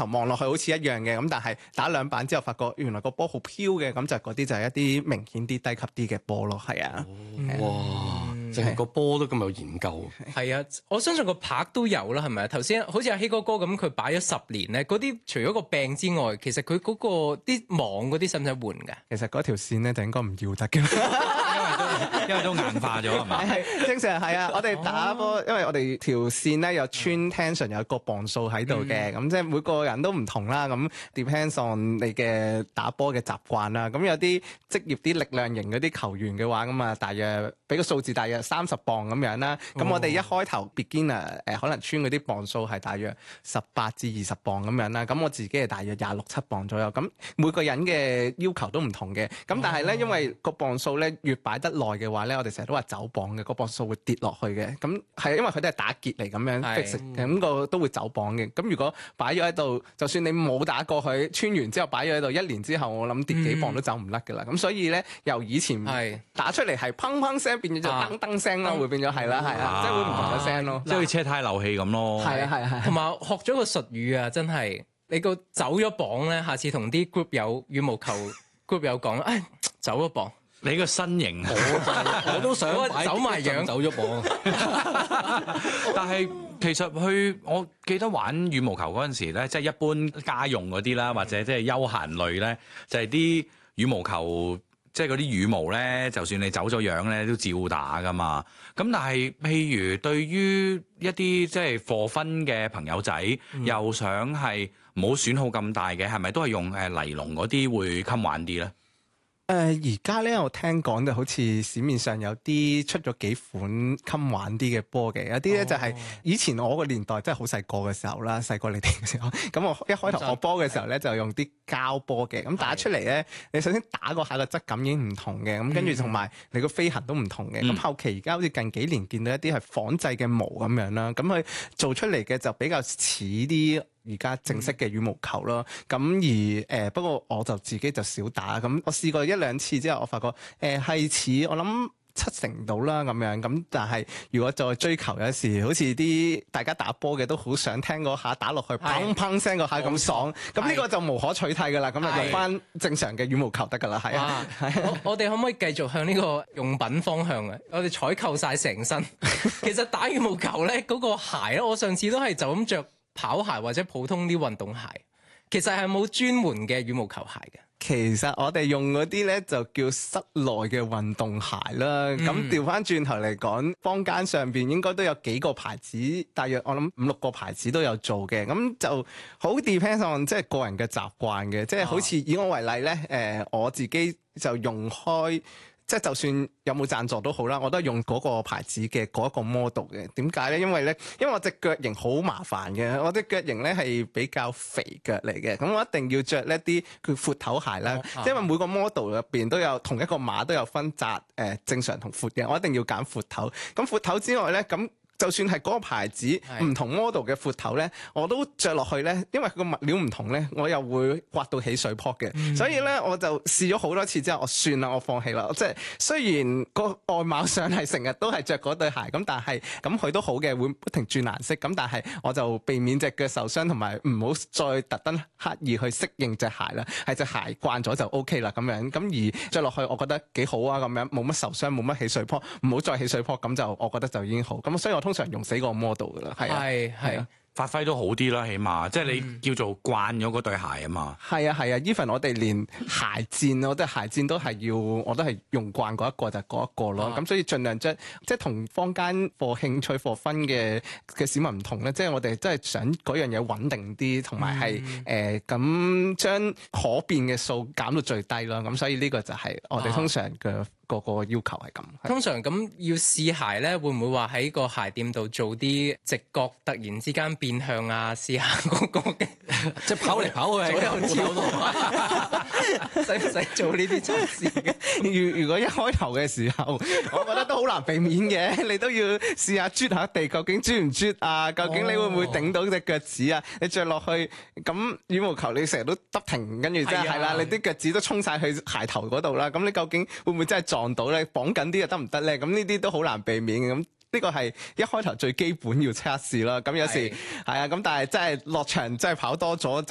頭望落去好似一樣嘅，咁但係打兩板之後發覺原來個波好飄嘅，咁就嗰啲就係一啲明顯啲低級啲嘅波咯，係啊。 哇！淨係個波都咁有研究。 係啊，我相信個拍都有啦，係咪啊？頭先好似阿希哥哥咁，佢擺咗10年咧，嗰啲除咗個柄之外，其實佢嗰個啲網嗰啲使唔使換㗎？ 其實嗰條線咧就應該唔要得嘅。 因為都硬化咗係嘛？ 係正常係啊！我哋打波，因為我哋條線咧有穿 tension 有個磅數喺度嘅，咁即係每個人都唔同啦。咁 depends on 你嘅打波嘅習慣啦。咁有啲職業啲力量型嗰啲球員嘅話，咁啊大約俾個數字大約30磅咁樣啦。咁我哋一開頭 beginner 可能穿嗰啲磅數係大約18至20磅咁樣啦。咁我自己係大約26、7磅左右。咁每個人嘅要求都唔同嘅。咁但係咧，因為個磅數咧越擺得耐嘅話咧，我哋成日都話走磅嘅，個磅數會跌落去嘅。咁係因為佢都係打結嚟咁樣 fix 咁個都會走磅嘅。咁如果擺咗喺度，就算你冇打過去，穿完之後擺咗喺度1年之後，我諗跌幾磅都走唔甩㗎啦。咁所以咧，由以前打出嚟係砰砰聲變咗就噔噔聲咯，會變咗係啦，係啊，即係會唔同嘅聲咯， 即係好似車胎漏氣咁咯。 係啊係啊， 同埋學咗個術語啊，真係你個走咗磅咧，下次同啲 group 友羽毛球 group 友講，唉，走咗磅。 你個身形， 我都想走埋樣走咗磅。 但係其實我記得玩羽毛球嗰陣時咧，即係一般家用嗰啲啦，或者即係休閒類咧，就係啲羽毛球，即係嗰啲羽毛咧，就算你走咗樣咧，都照打噶嘛。咁但係譬如對於一啲即係課分嘅朋友仔，又想係唔好損耗咁大嘅，係咪都係用尼龍嗰啲會襟玩啲咧？ 而家咧，我聽講就好似市面上有啲出咗幾款襟玩啲嘅波嘅，有啲咧就係以前我個年代真係好細個嘅時候啦，細過你哋嘅時候，咁我一開頭學波嘅時候咧，就用啲膠波嘅，咁打出嚟咧，你首先打嗰下個質感已經唔同嘅，咁跟住同埋你個飛行都唔同嘅，咁後期而家好似近幾年見到一啲係仿製嘅毛咁樣啦，咁佢做出嚟嘅就比較似啲而家正式嘅羽毛球咯，咁而不過我就自己就少打，咁我試過1-2次之後，我發覺係似我諗70%到啦咁樣，咁但係如果再追求有時好似啲大家打波嘅都好想聽嗰下打落去砰砰聲嗰下咁爽，咁呢個就無可取替噶啦，咁就用翻正常嘅羽毛球得噶啦，係啊。 我哋可唔可以繼續向呢個用品方向啊？我哋採購晒成身，其實打羽毛球咧嗰個鞋咧，我上次都係就咁着跑鞋或者普通啲運動鞋，其實係冇專門嘅羽毛球鞋嘅。 其實我哋用嗰啲咧就叫室內嘅運動鞋啦。咁調翻轉頭嚟講，坊間上邊應該都有幾個牌子，大約我諗5-6個牌子都有做嘅。咁就好 depends on 即係個人嘅習慣嘅。即係好似以我為例咧，我自己就用開。即係就算有冇贊助都好啦，我都係用嗰個牌子嘅嗰一個 model 嘅。點解咧？因為我隻腳型好麻煩嘅，我隻腳型咧係比較肥腳嚟嘅，咁我一定要着一啲佢闊頭鞋啦。因為每個 model 入邊都有同一個碼都有分窄正常同闊嘅，我一定要揀闊頭。咁闊頭之外咧，咁就算係嗰個牌子唔同 model 嘅闊頭咧，我都着落去咧，因為佢個物料唔同咧，我又會刮到起水泡嘅。所以咧，我就試咗好多次之後，我算啦，我放棄啦。即係雖然個外貌上係成日都係着嗰對鞋，咁但係咁佢都好嘅，會不停轉顏色。咁但係我就避免隻腳受傷，同埋唔好再特登刻意去適應隻鞋啦。係隻鞋慣咗就 OK 啦咁樣。咁而着落去，我覺得幾好啊咁樣，冇乜受傷，冇乜起水泡，唔好再起水泡，咁就我覺得就已經好。咁所以我通常用死個 model 噶啦，係啊。 發揮都好啲啦，起碼即係你叫做慣咗嗰對鞋啊嘛。 係啊，even 我哋連鞋墊，我覺得鞋墊都係要，我都係用慣嗰一個就係嗰一個咯。咁所以盡量即係同坊間課興趣課分嘅市民唔同咧，即係我哋真係想嗰樣嘢穩定啲，同埋係咁將可變嘅數減到最低咯。咁所以呢個就係我哋通常嘅個要求係咁。 通常咁要試鞋咧，會唔會話喺個鞋店度做啲直覺突然之間變向啊？試下嗰個嘅， 即係跑嚟跑去， 使唔使做呢啲測試嘅？ 如果一開頭嘅時候，我覺得都好難避免嘅，你都要試下啜下地，究竟啜唔啜啊？究竟你會唔會頂到隻腳趾啊？你着落去咁羽毛球，你成日都得停，跟住即係啦，你啲腳趾都衝晒去鞋頭嗰度啦。咁你究竟會唔會真係撞到咧？綁緊啲又得唔得咧？咁呢啲都好難避免嘅。咁呢個係一開頭最基本要測試啦。咁有時係啊，咁但係真係落場真係跑多咗，